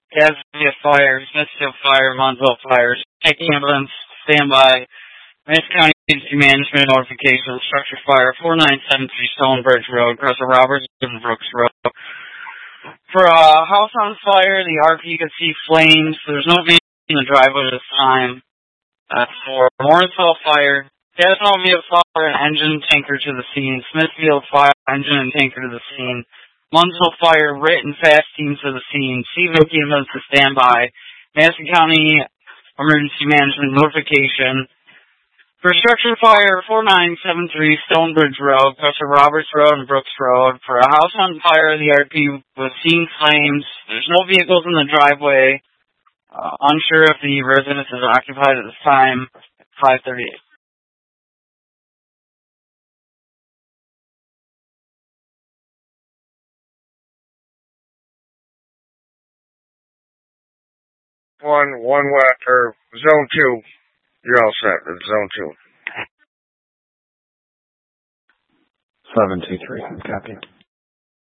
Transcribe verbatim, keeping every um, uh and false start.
Cassia Fire, Smithfield Fire, Montville Fire, Tech Ambulance, standby. Madison County Emergency Management notification of structure fire, four nine seven three Stonebridge Road, across the Roberts and Brooks Road. For a uh, house on fire, the R P could see flames. There's no vehicle in the driveway at this time. Uh, for Morrisville Fire, gas automobile fire and engine tanker to the scene. Smithfield Fire, engine and tanker to the scene. Munnsville Fire, writ and fast teams to the scene. Seaville Ambulance to standby. Madison County Emergency Management notification. For structure fire, four nine seven three Stonebridge Road, across the Roberts Road and Brooks Road. For a house on fire, the R P was seeing flames. There's no vehicles in the driveway. Uh, unsure if the residence is occupied at this time. five thirty-eight. One, one west, or zone two. You're all set. It's zone two. seven two three. Copy.